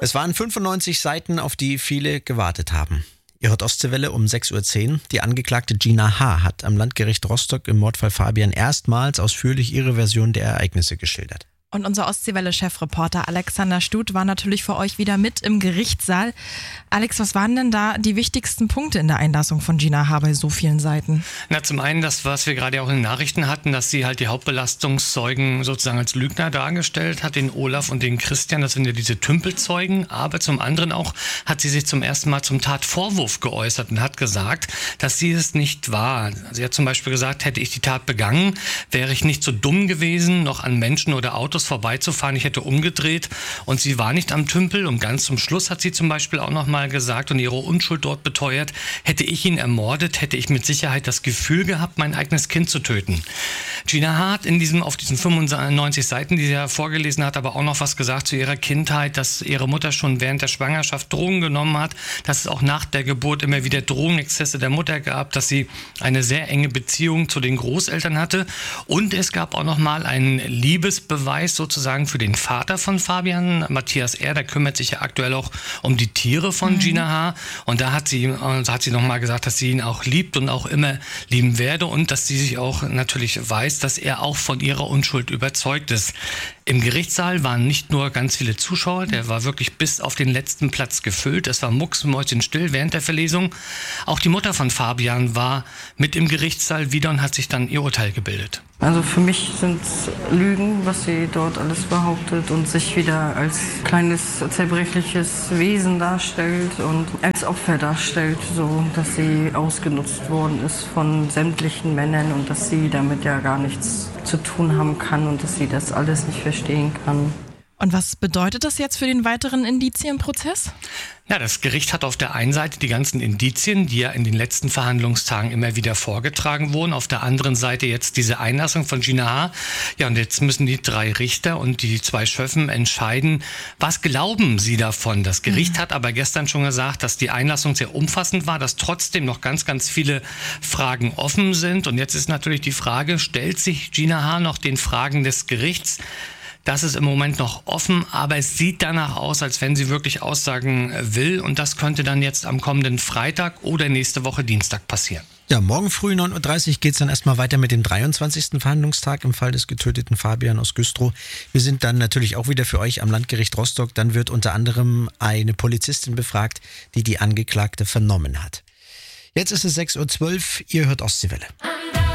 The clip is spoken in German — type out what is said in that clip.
Es waren 95 Seiten, auf die viele gewartet haben. Ihr hört Ostseewelle um 6.10 Uhr. Die Angeklagte Gina H. hat am Landgericht Rostock im Mordfall Fabian erstmals ausführlich ihre Version der Ereignisse geschildert. Und unser Ostseewelle-Chefreporter Alexander Stut war natürlich für euch wieder mit im Gerichtssaal. Alex, was waren denn da die wichtigsten Punkte in der Einlassung von Gina H. bei so vielen Seiten? Na, zum einen das, was wir gerade auch in den Nachrichten hatten, dass sie halt die Hauptbelastungszeugen sozusagen als Lügner dargestellt hat, den Olaf und den Christian, das sind ja diese Tümpelzeugen. Aber zum anderen auch hat sie sich zum ersten Mal zum Tatvorwurf geäußert und hat gesagt, dass sie es nicht war. Sie hat zum Beispiel gesagt, hätte ich die Tat begangen, wäre ich nicht so dumm gewesen, noch an Menschen oder Autos vorbeizufahren. Ich hätte umgedreht und sie war nicht am Tümpel. Und ganz zum Schluss hat sie zum Beispiel auch noch mal gesagt und ihre Unschuld dort beteuert, hätte ich ihn ermordet, hätte ich mit Sicherheit das Gefühl gehabt, mein eigenes Kind zu töten. Gina H. hat auf diesen 95 Seiten, die sie ja vorgelesen hat, aber auch noch was gesagt zu ihrer Kindheit, dass ihre Mutter schon während der Schwangerschaft Drogen genommen hat, dass es auch nach der Geburt immer wieder Drogenexzesse der Mutter gab, dass sie eine sehr enge Beziehung zu den Großeltern hatte und es gab auch noch mal einen Liebesbeweis sozusagen für den Vater von Fabian, Matthias R., der kümmert sich ja aktuell auch um die Tiere von Gina H. Und da hat sie nochmal gesagt, dass sie ihn auch liebt und auch immer lieben werde und dass sie sich auch natürlich weiß, dass er auch von ihrer Unschuld überzeugt ist. Im Gerichtssaal waren nicht nur ganz viele Zuschauer, der war wirklich bis auf den letzten Platz gefüllt. Es war mucksmäuschenstill während der Verlesung. Auch die Mutter von Fabian war mit im Gerichtssaal wieder und hat sich dann ihr Urteil gebildet. Also für mich sind es Lügen, was sie dort alles behauptet und sich wieder als kleines zerbrechliches Wesen darstellt und als Opfer darstellt, so dass sie ausgenutzt worden ist von sämtlichen Männern und dass sie damit ja gar nichts zu tun haben kann und dass sie das alles nicht verstehen kann. Und was bedeutet das jetzt für den weiteren Indizienprozess? Ja, das Gericht hat auf der einen Seite die ganzen Indizien, die ja in den letzten Verhandlungstagen immer wieder vorgetragen wurden. Auf der anderen Seite jetzt diese Einlassung von Gina H. Ja, und jetzt müssen die 3 Richter und die 2 Schöffen entscheiden, was glauben sie davon. Das Gericht hat aber gestern schon gesagt, dass die Einlassung sehr umfassend war, dass trotzdem noch ganz, ganz viele Fragen offen sind. Und jetzt ist natürlich die Frage, stellt sich Gina H. noch den Fragen des Gerichts? Das ist im Moment noch offen, aber es sieht danach aus, als wenn sie wirklich aussagen will. Und das könnte dann jetzt am kommenden Freitag oder nächste Woche Dienstag passieren. Ja, morgen früh 9.30 Uhr geht es dann erstmal weiter mit dem 23. Verhandlungstag im Fall des getöteten Fabian aus Güstrow. Wir sind dann natürlich auch wieder für euch am Landgericht Rostock. Dann wird unter anderem eine Polizistin befragt, die die Angeklagte vernommen hat. Jetzt ist es 6.12 Uhr, ihr hört Ostseewelle.